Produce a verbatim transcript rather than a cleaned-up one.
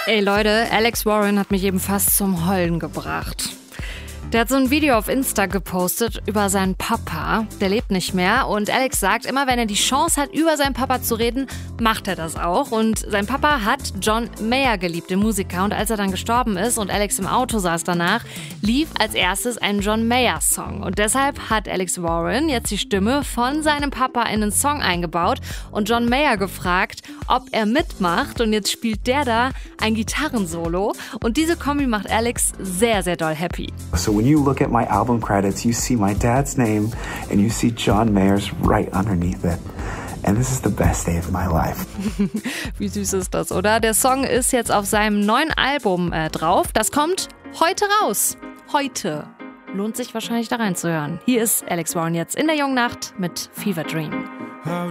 Ey Leute, Alex Warren hat mich eben fast zum Heulen gebracht. Der hat so ein Video auf Insta gepostet über seinen Papa. Der lebt nicht mehr und Alex sagt, immer wenn er die Chance hat, über seinen Papa zu reden, macht er das auch. Und sein Papa hat John Mayer geliebt, den Musiker. Und als er dann gestorben ist und Alex im Auto saß danach, lief als erstes ein John Mayer-Song. Und deshalb hat Alex Warren jetzt die Stimme von seinem Papa in den Song eingebaut und John Mayer gefragt, ob er mitmacht. Und jetzt spielt der da ein Gitarrensolo. Und diese Kombi macht Alex sehr, sehr doll happy. So when you look at my album credits, you see my dad's name and you see John Mayer's right underneath it. And this is the best day of my life. Wie süß ist das, oder? Der Song ist jetzt auf seinem neuen Album äh, drauf. Das kommt heute raus. Heute. Lohnt sich wahrscheinlich da reinzuhören. Hier ist Alex Warren jetzt in der jungen Nacht mit Fever Dream.